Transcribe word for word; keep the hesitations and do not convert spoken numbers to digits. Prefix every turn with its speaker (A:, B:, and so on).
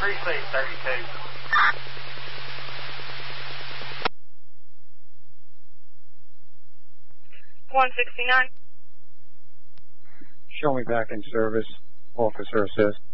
A: Precinct thirty-two.
B: one sixty-nine.
C: Show me back in service. Officer assist.